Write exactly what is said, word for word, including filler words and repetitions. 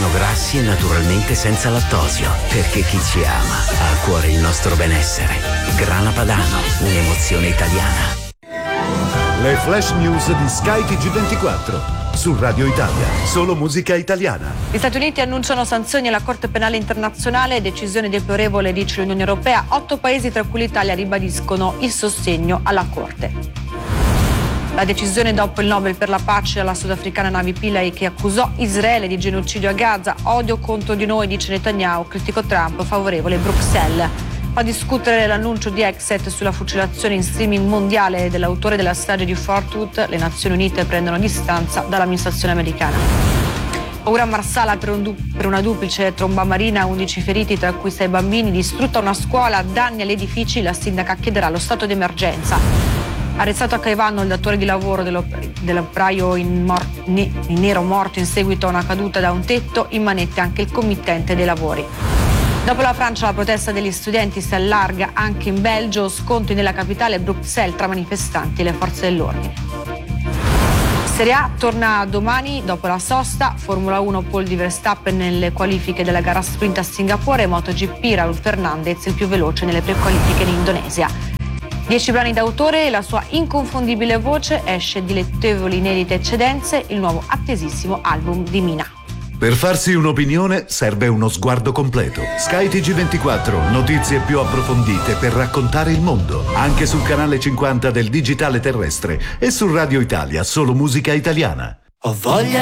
meno grassi e naturalmente senza lattosio, perché chi ci ama ha a cuore il nostro benessere. Grana Padano, un'emozione italiana. Le flash news di Sky T G ventiquattro su Radio Italia, solo musica italiana. Gli Stati Uniti annunciano sanzioni alla Corte Penale Internazionale, decisione deplorevole, dice l'Unione Europea. Otto paesi, tra cui l'Italia, ribadiscono il sostegno alla Corte. La decisione dopo il Nobel per la pace alla sudafricana Navi Pillay, che accusò Israele di genocidio a Gaza. Odio contro di noi, dice Netanyahu, critico Trump, favorevole Bruxelles. Fa discutere l'annuncio di Exet sulla fucilazione in streaming mondiale dell'autore della strage di Fort Worth. Le Nazioni Unite prendono distanza dall'amministrazione americana. Paura a Marsala per, un du- per una duplice tromba marina, undici feriti tra cui sei bambini, distrutta una scuola, danni agli edifici, la sindaca chiederà lo stato d'emergenza. Arrestato a Caivano il datore di lavoro dell'op- dell'operaio in, mor- ne- in nero morto in seguito a una caduta da un tetto, in manette anche il committente dei lavori. Dopo la Francia la protesta degli studenti si allarga anche in Belgio, scontri nella capitale Bruxelles tra manifestanti e le forze dell'ordine. Serie A torna domani dopo la sosta, Formula uno Paul di Verstappen nelle qualifiche della gara sprint a Singapore e MotoGP Raul Fernandez il più veloce nelle prequalifiche in Indonesia. Dieci brani d'autore e la sua inconfondibile voce, esce Dilettevoli inedite eccedenze, il nuovo attesissimo album di Mina. Per farsi un'opinione serve uno sguardo completo. Sky T G ventiquattro, notizie più approfondite per raccontare il mondo. Anche sul canale cinquanta del digitale terrestre e su Radio Italia, solo musica italiana. Ho voglia